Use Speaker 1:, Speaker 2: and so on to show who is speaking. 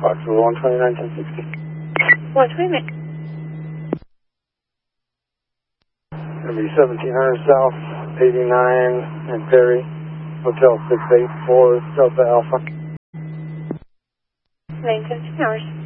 Speaker 1: Foxtrot 129, 1060.
Speaker 2: 129.
Speaker 1: Going to be 1700 South, 89 and Perry, Hotel 684 Delta Alpha.
Speaker 2: 9 10 hours.